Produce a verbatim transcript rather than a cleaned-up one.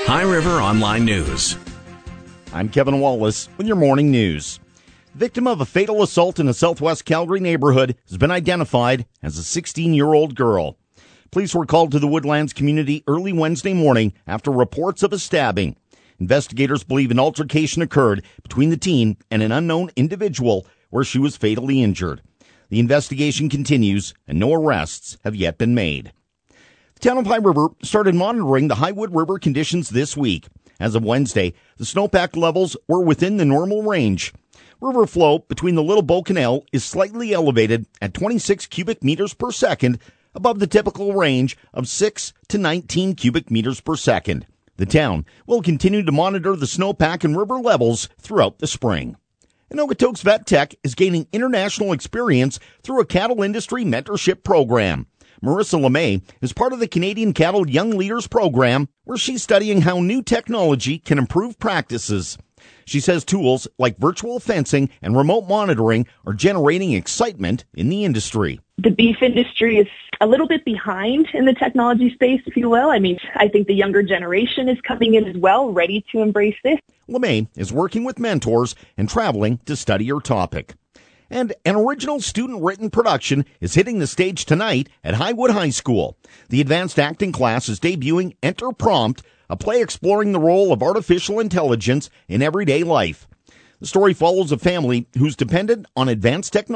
High River Online News. I'm Kevin Wallace with your morning news. Victim of a fatal assault in a southwest Calgary neighborhood has been identified as a sixteen-year-old girl. Police were called to the Woodlands community early Wednesday morning after reports of a stabbing. Investigators believe an altercation occurred between the teen and an unknown individual where she was fatally injured. The investigation continues and no arrests have yet been made. The town of High River started monitoring the Highwood River conditions this week. As of Wednesday, the snowpack levels were within the normal range. River flow between the Little Bow Canal is slightly elevated at twenty-six cubic meters per second, above the typical range of six to nineteen cubic meters per second. The town will continue to monitor the snowpack and river levels throughout the spring. And Okotoks Vet Tech is gaining international experience through a cattle industry mentorship program. Marissa LeMay is part of the Canadian Cattle Young Leaders Program, where she's studying how new technology can improve practices. She says tools like virtual fencing and remote monitoring are generating excitement in the industry. The beef industry is a little bit behind in the technology space, if you will. I mean, I think the younger generation is coming in as well, ready to embrace this. LeMay is working with mentors and traveling to study her topic. And an original student-written production is hitting the stage tonight at Highwood High School. The advanced acting class is debuting Enter Prompt, a play exploring the role of artificial intelligence in everyday life. The story follows a family who's dependent on advanced technology